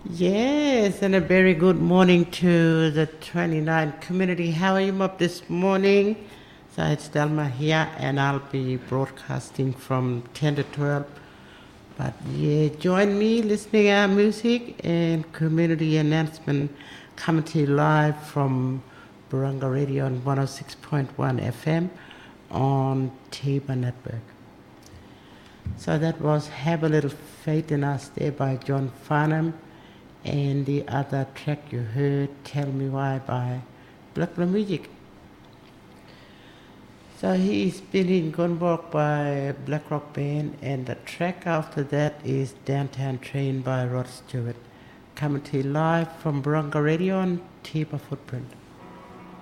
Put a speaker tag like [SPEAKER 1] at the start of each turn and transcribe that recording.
[SPEAKER 1] Yes, and a very good morning to the 29 community. How are you up this morning? So it's Delma here, and I'll be broadcasting from 10 to 12. But yeah, join me listening our music and community announcement coming to you live from Barunga Radio on 106.1 FM on Tiba Network. So that was Have a Little Faith in Us there by John Farnham. And the other track you heard, Tell Me Why by Black Music. So he's been in Gunborg by Black Rock Band, and the track after that is Downtown Train by Rod Stewart. Coming to you live from Barunga Radio on Tiba Footprint.